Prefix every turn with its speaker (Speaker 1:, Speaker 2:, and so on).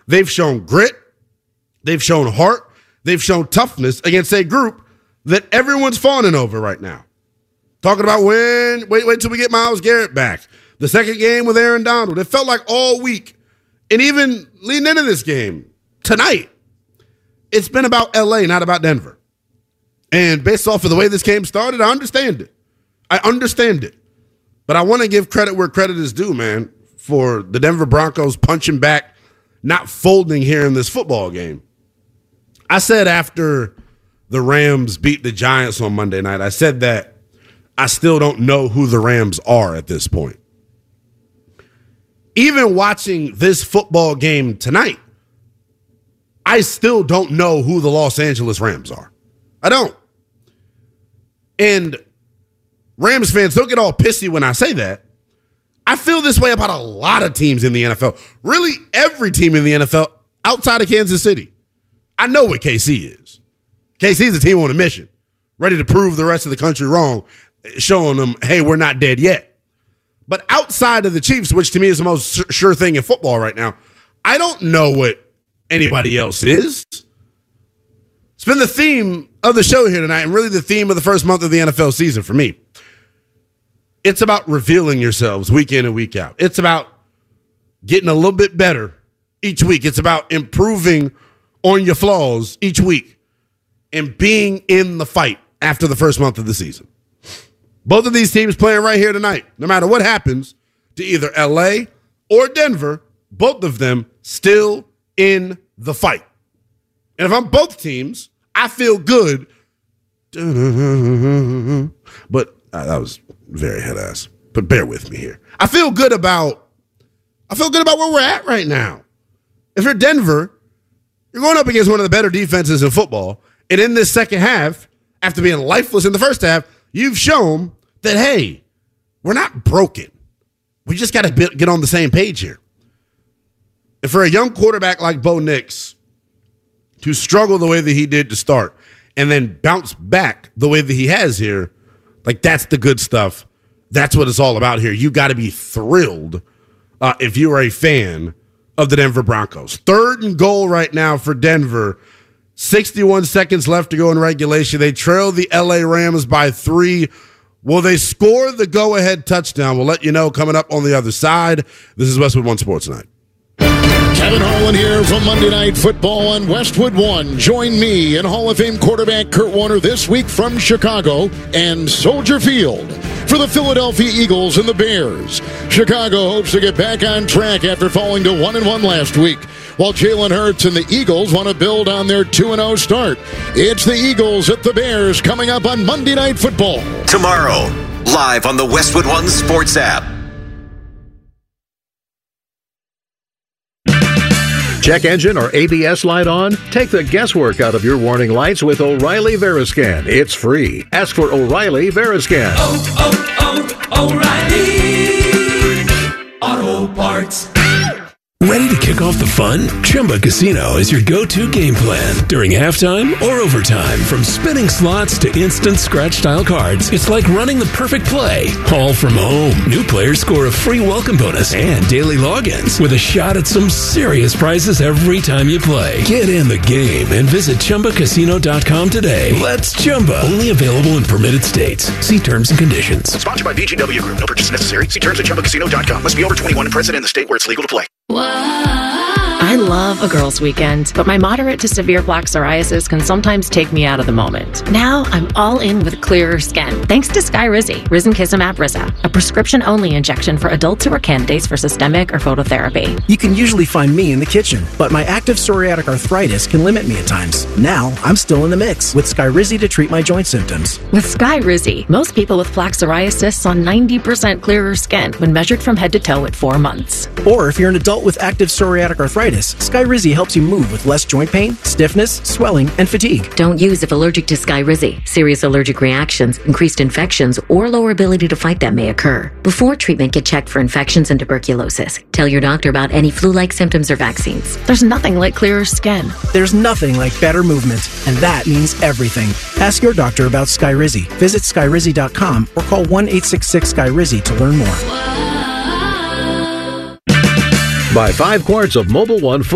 Speaker 1: They've shown grit. They've shown heart. They've shown toughness against a group that everyone's fawning over right now. Talking about wait till we get Myles Garrett back. The second game with Aaron Donald. It felt like all week, and even leading into this game tonight, it's been about LA, not about Denver. And based off of the way this game started, I understand it. But I want to give credit where credit is due, man, for the Denver Broncos punching back, not folding here in this football game. I said after the Rams beat the Giants on Monday night, I said that I still don't know who the Rams are at this point. Even watching this football game tonight, I still don't know who the Los Angeles Rams are. I don't. And Rams fans, don't get all pissy when I say that. I feel this way about a lot of teams in the NFL. Really, every team in the NFL outside of Kansas City. I know what KC is. KC's a team on a mission, ready to prove the rest of the country wrong, showing them, hey, we're not dead yet. But outside of the Chiefs, which to me is the most sure thing in football right now, I don't know what anybody else is. It's been the theme of the show here tonight, and really the theme of the first month of the NFL season for me. It's about revealing yourselves week in and week out. It's about getting a little bit better each week. It's about improving on your flaws each week and being in the fight after the first month of the season. Both of these teams playing right here tonight. No matter what happens to either LA or Denver, both of them still in the fight. And if I'm both teams, I feel good. But that was very head ass. But bear with me here. I feel good about where we're at right now. If you're Denver, you're going up against one of the better defenses in football. And in this second half, after being lifeless in the first half, you've shown that, hey, we're not broken. We just got to get on the same page here. And for a young quarterback like Bo Nix to struggle the way that he did to start and then bounce back the way that he has here, like, that's the good stuff. That's what it's all about here. You got to be thrilled if you are a fan of the Denver Broncos. 3rd and goal right now for Denver. 61 seconds left to go in regulation. They trail the LA Rams by 3. Will they score the go-ahead touchdown? We'll let you know coming up on the other side. This is Westwood One Sports Night.
Speaker 2: Kevin Harlan here from Monday Night Football on Westwood One. Join me and Hall of Fame quarterback Kurt Warner this week from Chicago and Soldier Field for the Philadelphia Eagles and the Bears. Chicago hopes to get back on track after falling to 1-1 last week, while Jalen Hurts and the Eagles want to build on their 2-0 start. It's the Eagles at the Bears coming up on Monday Night Football.
Speaker 3: Tomorrow, live on the Westwood One Sports app.
Speaker 4: Check engine or ABS light on? Take the guesswork out of your warning lights with O'Reilly Veriscan. It's free. Ask for O'Reilly Veriscan.
Speaker 5: O'Reilly Auto Parts.
Speaker 6: Ready to kick off the fun? Chumba Casino is your go-to game plan during halftime or overtime. From spinning slots to instant scratch-style cards, it's like running the perfect play, all from home. New players score a free welcome bonus and daily logins with a shot at some serious prizes every time you play. Get in the game and visit ChumbaCasino.com today. Let's Chumba. Only available in permitted states. See terms and conditions.
Speaker 7: Sponsored by VGW Group. No purchase necessary. See terms at ChumbaCasino.com. Must be over 21 and present in the state where it's legal to play.
Speaker 8: I love a girls' weekend, but my moderate to severe plaque psoriasis can sometimes take me out of the moment. Now I'm all in with clearer skin, thanks to Skyrizi, Risankizumab Rizza, a prescription-only injection for adults who are candidates for systemic or phototherapy.
Speaker 9: You can usually find me in the kitchen, but my active psoriatic arthritis can limit me at times. Now I'm still in the mix with Skyrizi to treat my joint symptoms.
Speaker 8: With Skyrizi, most people with plaque psoriasis saw 90% clearer skin when measured from head to toe at 4 months.
Speaker 9: Or if you're an adult with active psoriatic arthritis, Skyrizi helps you move with less joint pain, stiffness, swelling, and fatigue.
Speaker 10: Don't use if allergic to Skyrizi. Serious allergic reactions, increased infections, or lower ability to fight them may occur. Before treatment, get checked for infections and tuberculosis. Tell your doctor about any flu-like symptoms or vaccines.
Speaker 8: There's nothing like clearer skin.
Speaker 9: There's nothing like better movement, and that means everything. Ask your doctor about Skyrizi. Visit Skyrizi.com or call 1-866-SKYRIZI to learn more.
Speaker 4: Buy 5 quarts of Mobil 1